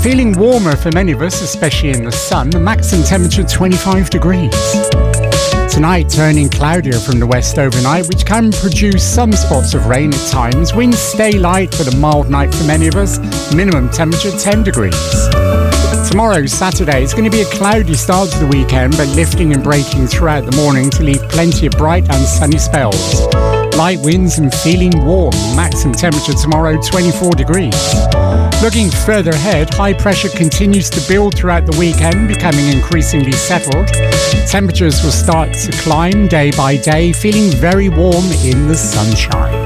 feeling warmer for many of us, especially in the sun. The maximum temperature 25 degrees. Tonight turning cloudier from the west overnight, which can produce some spots of rain at times. Winds stay light but a mild night for many of us. Minimum temperature 10 degrees. Tomorrow, Saturday, it's going to be a cloudy start to the weekend, but lifting and breaking throughout the morning to leave plenty of bright and sunny spells. Light winds and feeling warm. Maximum temperature tomorrow 24 degrees. Looking further ahead, high pressure continues to build throughout the weekend, becoming increasingly settled. Temperatures will start to climb day by day, feeling very warm in the sunshine.